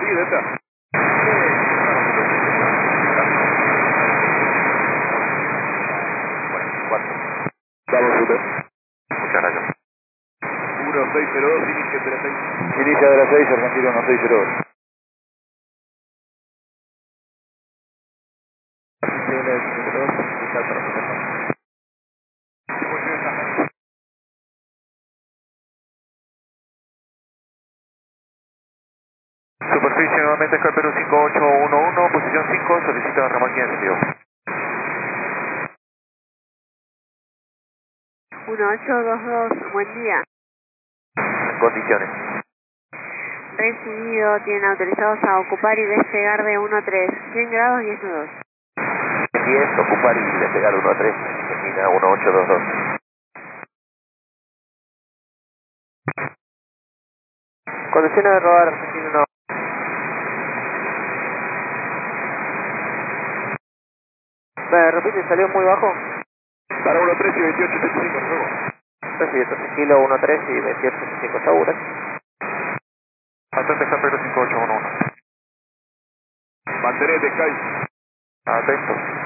sigue Delta. Vamos, super. Muchas gracias. 1602, inicia de la 6. Inicia de la 6, Argentina 1602. Superficie nuevamente Scarpero 5811, posición 5, solicita remolque en sentido. 1822, buen día. En condiciones. Recibido, tienen autorizados a ocupar y despegar de 13, 100 grados 10 nudos. 10, ocupar y despegar 1 a 3, Argentina 1822. Condiciones de rodar, Argentina 1. Repite, salió muy bajo. Para 13 y 2885, nos vemos. Recibiendo kilo 13 y 2885, seguras. Atente Scarpero 5811. Mantenete, Sky. Atento.